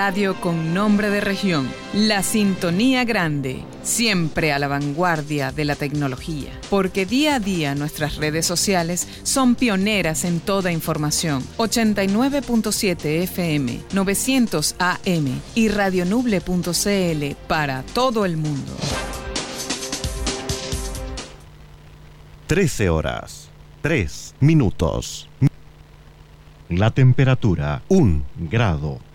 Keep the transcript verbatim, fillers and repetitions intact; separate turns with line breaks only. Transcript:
radio con nombre de región, La Sintonía Grande, siempre a la vanguardia de la tecnología, porque día a día nuestras redes sociales son pioneras en toda información. ochenta y nueve punto siete F M, novecientos A M y radionuble punto c l para todo el mundo.
trece horas, tres minutos. La temperatura, un grado.